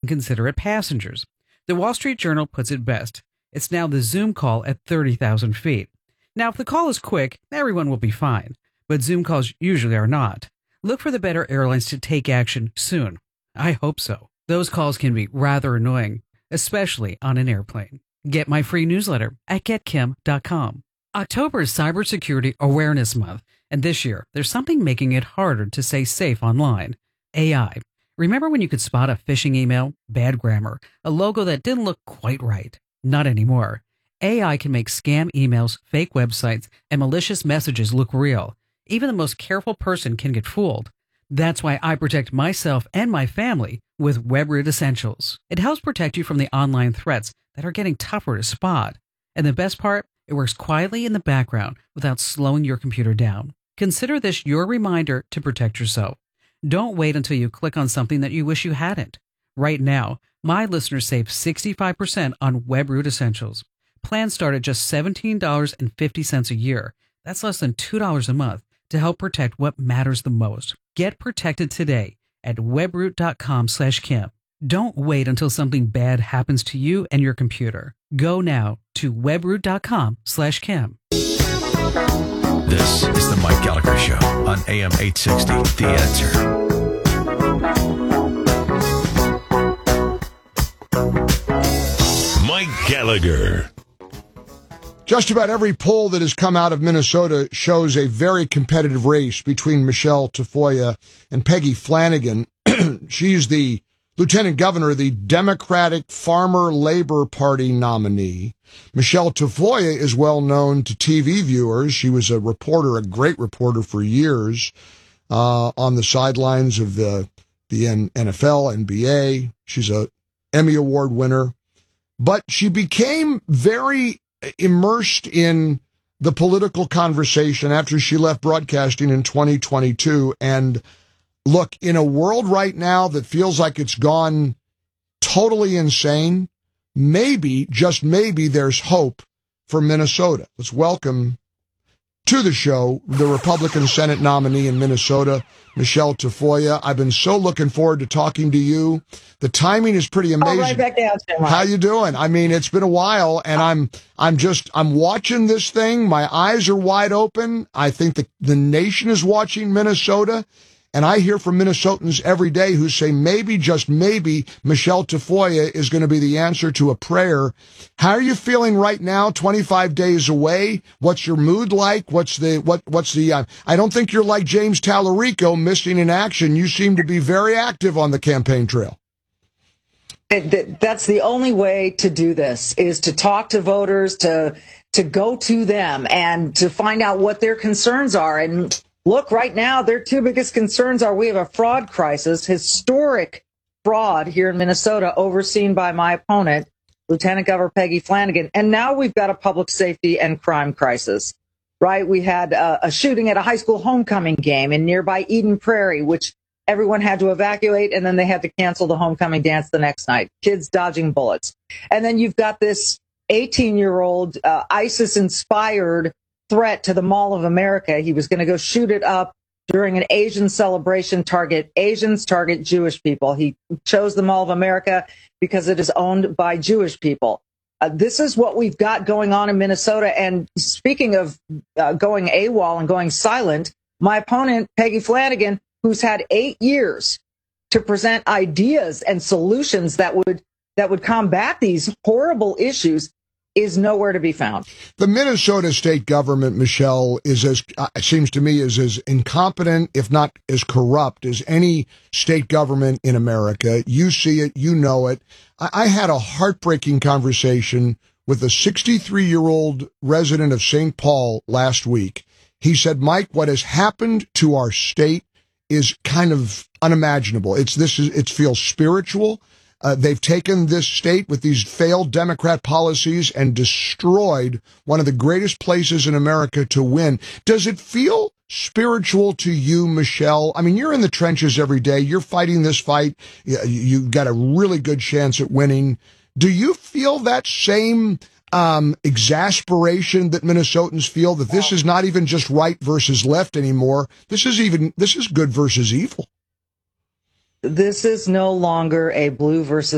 inconsiderate passengers. The Wall Street Journal puts it best. It's now the Zoom call at 30,000 feet. Now, if the call is quick, everyone will be fine, but Zoom calls usually are not. Look for the better airlines to take action soon. I hope so. Those calls can be rather annoying, especially on an airplane. Get my free newsletter at getkim.com. October is Cybersecurity Awareness Month, and this year, there's something making it harder to stay safe online. AI. Remember when you could spot a phishing email, bad grammar, a logo that didn't look quite right? Not anymore. AI can make scam emails, fake websites, and malicious messages look real. Even the most careful person can get fooled. That's why I protect myself and my family with WebRoot Essentials. It helps protect you from the online threats that are getting tougher to spot. And the best part, it works quietly in the background without slowing your computer down. Consider this your reminder to protect yourself. Don't wait until you click on something that you wish you hadn't. Right now, my listeners save 65% on WebRoot Essentials. Plans start at just $17.50 a year. That's less than $2 a month to help protect what matters the most. Get protected today at webroot.com/Kim. Don't wait until something bad happens to you and your computer. Go now to webroot.com/Kim. This is the Mike Gallagher Show on AM 860, The Answer. Mike Gallagher. Just about every poll that has come out of Minnesota shows a very competitive race between Michelle Tafoya and Peggy Flanagan. She's the lieutenant governor, the Democratic Farmer Labor Party nominee. Michelle Tafoya is well known to TV viewers. She was a reporter, a great reporter for years, on the sidelines of the NFL, NBA. She's a Emmy Award winner. But she became very immersed in the political conversation after she left broadcasting in 2022. And look, in a world right now that feels like it's gone totally insane, maybe, just maybe, there's hope for Minnesota. Let's welcome to the show the Republican Senate nominee in Minnesota, Michelle Tafoya. I've been so looking forward to talking to you. The timing is pretty amazing. Right back down, how you doing? I mean, it's been a while, and I'm watching this thing. My eyes are wide open. I think the nation is watching Minnesota. And I hear from Minnesotans every day who say maybe, just maybe, Michelle Tafoya is going to be the answer to a prayer. How are you feeling right now, 25 days away? What's your mood like? I don't think you're like James Tallarico missing in action. You seem to be very active on the campaign trail. That's the only way to do this, is to talk to voters, to go to them and to find out what their concerns are. And look, right now, their two biggest concerns are we have a fraud crisis, historic fraud here in Minnesota, overseen by my opponent, Lieutenant Governor Peggy Flanagan. And now we've got a public safety and crime crisis, right? We had a shooting at a high school homecoming game in nearby Eden Prairie, which everyone had to evacuate, and then they had to cancel the homecoming dance the next night. Kids dodging bullets. And then you've got this 18-year-old ISIS-inspired threat to the Mall of America. He was going to go shoot it up during an Asian celebration, target Asians, target Jewish people. He chose the Mall of America because it is owned by Jewish people. This is what we've got going on in Minnesota. And speaking of going AWOL and going silent, my opponent, Peggy Flanagan, who's had 8 years to present ideas and solutions that would combat these horrible issues, is nowhere to be found. The Minnesota state government, Michelle, is it seems to me, is as incompetent, if not as corrupt, as any state government in America. You see it, you know it. I had a heartbreaking conversation with a 63-year-old resident of St. Paul last week. He said, Mike, what has happened to our state is kind of unimaginable. It feels spiritual. They've taken this state with these failed Democrat policies and destroyed one of the greatest places in America to win. Does it feel spiritual to you, Michelle? I mean, you're in the trenches every day. You're fighting this fight. You've got a really good chance at winning. Do you feel that same exasperation that Minnesotans feel, that this is not even just right versus left anymore? This is good versus evil. This is no longer a blue versus